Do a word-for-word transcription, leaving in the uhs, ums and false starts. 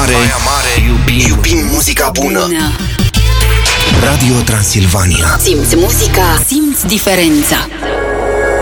Mare, Baia Mare, iubim, iubim muzica bună. Radio Transilvania. Simți muzica, simți diferența.